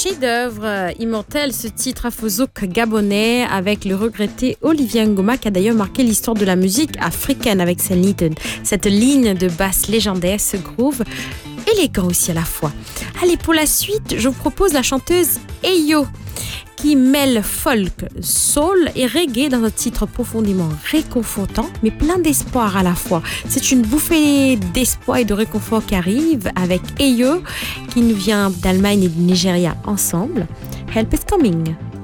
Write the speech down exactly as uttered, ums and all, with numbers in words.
chef-d'œuvre immortel, ce titre afrozouk gabonais avec le regretté Olivier Ngoma qui a d'ailleurs marqué l'histoire de la musique africaine avec cette ligne, cette ligne de basse légendaire, ce groove élégant aussi à la fois. Allez, pour la suite, je vous propose la chanteuse Ayo qui mêle folk, soul et reggae dans un titre profondément réconfortant mais plein d'espoir à la fois. C'est une bouffée d'espoir et de réconfort qui arrive avec Ayo qui nous vient d'Allemagne et du Nigeria ensemble. Help is coming.